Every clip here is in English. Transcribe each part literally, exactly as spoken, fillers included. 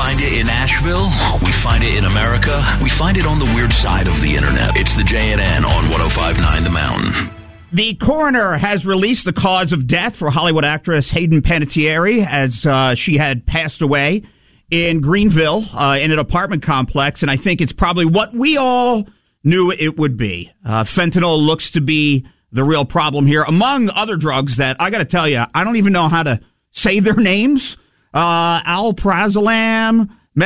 find it in Asheville. We find it in America. We find it on the weird side of the internet. It's the J and N on one oh five point nine The Mountain. The coroner has released the cause of death for Hollywood actress Hayden Panettiere as uh, she had passed away in Greenville uh, in an apartment complex. And I think it's probably what we all knew it would be. Uh, fentanyl looks to be the real problem here, among other drugs that I got to tell you, I don't even know how to say their names. Uh, alprazolam,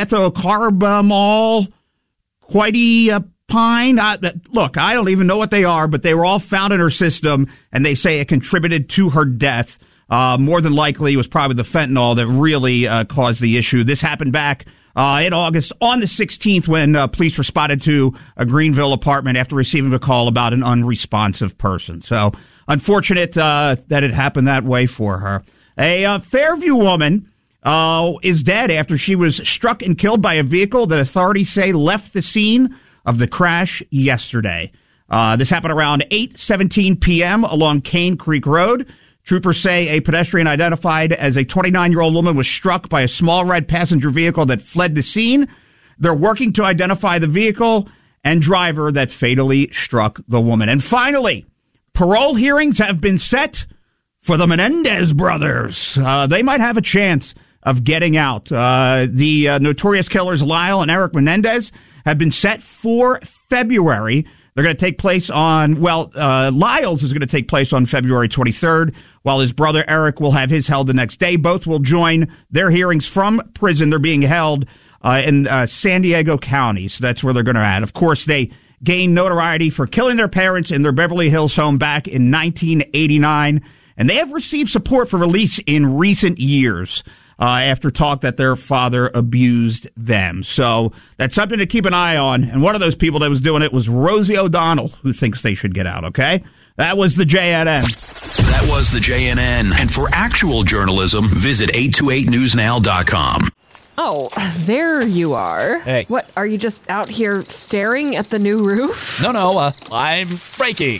methocarbamol, quetiapine. Uh, look, I don't even know what they are, but they were all found in her system, and they say it contributed to her death. Uh, more than likely, it was probably the fentanyl that really uh, caused the issue. This happened back uh, in August on the sixteenth when uh, police responded to a Greenville apartment after receiving a call about an unresponsive person. So unfortunate uh, that it happened that way for her. A uh, Fairview woman uh, is dead after she was struck and killed by a vehicle that authorities say left the scene of the crash yesterday. Uh, this happened around eight seventeen p.m. along Cane Creek Road. Troopers say a pedestrian identified as a twenty-nine-year-old woman was struck by a small red passenger vehicle that fled the scene. They're working to identify the vehicle and driver that fatally struck the woman. And finally, parole hearings have been set for the Menendez brothers. Uh, they might have a chance of getting out. Uh, the uh, notorious killers Lyle and Eric Menendez have been set for February. They're going to take place on, well, uh, Lyle's is going to take place on February twenty-third, while his brother Eric will have his held the next day. Both will join their hearings from prison. They're being held uh, in uh, San Diego County, so that's where they're going to add. Of course, they gained notoriety for killing their parents in their Beverly Hills home back in nineteen eighty-nine, and they have received support for release in recent years. Uh, after talk that their father abused them. So that's something to keep an eye on. And one of those people that was doing it was Rosie O'Donnell, who thinks they should get out, okay? That was the J N N. That was the J N N. And for actual journalism, visit eight two eight news now dot com. Oh, there you are. Hey. What, are you just out here staring at the new roof? No, no, uh, I'm breaking.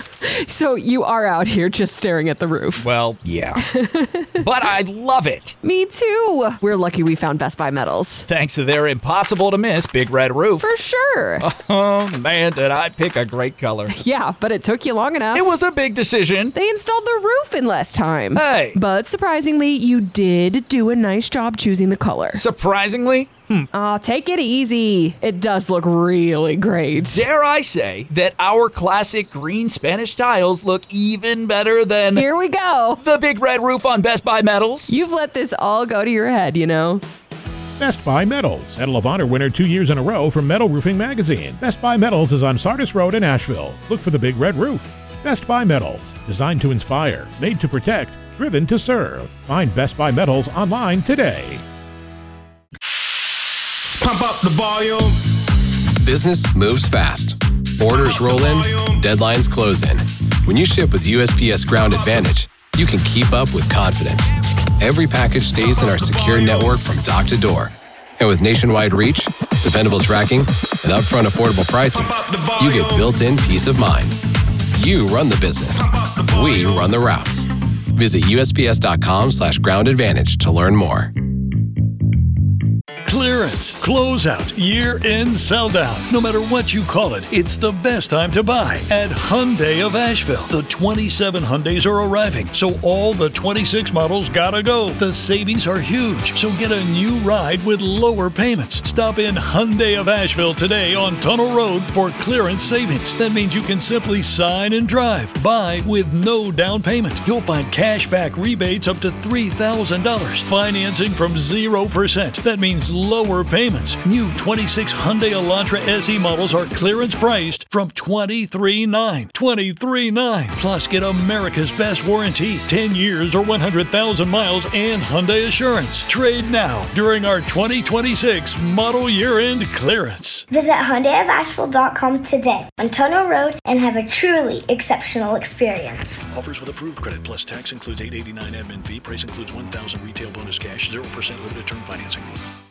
So you are out here just staring at the roof? Well, yeah. But I love it. Me too. We're lucky we found Best Buy Metals. Thanks to their impossible to miss Big Red Roof. For sure. Oh, man, did I pick a great color. Yeah, but it took you long enough. It was a big decision. They installed the roof in less time. Hey. But surprisingly, you did do a nice job choosing the color. Surprisingly? Hmm. Oh, take it easy. It does look really great. Dare I say that our classic green Spanish tiles look even better than... Here we go. The Big Red Roof on Best Buy Metals. You've let this all go to your head, you know. Best Buy Metals, Medal of Honor winner two years in a row from Metal Roofing Magazine. Best Buy Metals is on Sardis Road in Asheville. Look for the Big Red Roof. Best Buy Metals, designed to inspire, made to protect, driven to serve. Find Best Buy Metals online today. Pump up the volume. Business moves fast. Orders roll in, deadlines close in. When you ship with U S P S Ground Advantage, you can keep up with confidence. Every package stays in our secure network from dock to door. And with nationwide reach, dependable tracking, and upfront affordable pricing, you get built-in peace of mind. You run the business. We run the routes. Visit U S P S dot com slash ground advantage to learn more. Clearance, closeout, year-end sell-down. No matter what you call it, it's the best time to buy at Hyundai of Asheville. The twenty-seven Hyundais are arriving, so all the twenty-six models gotta go. The savings are huge, so get a new ride with lower payments. Stop in Hyundai of Asheville today on Tunnel Road for clearance savings. That means you can simply sign and drive. Buy with no down payment. You'll find cash back rebates up to three thousand dollars. Financing from zero percent. That means lower payments. New twenty-six Hyundai Elantra S E models are clearance priced from twenty-three thousand nine hundred dollars. twenty-three thousand nine hundred dollars. Plus, get America's best warranty, ten years or one hundred thousand miles, and Hyundai Assurance. Trade now during our twenty twenty-six model year-end clearance. Visit Hyundai of Asheville dot com today on Tunnel Road and have a truly exceptional experience. Offers with approved credit plus tax includes eight hundred eighty-nine dollars admin fee. Price includes one thousand dollars retail bonus cash, zero percent limited term financing.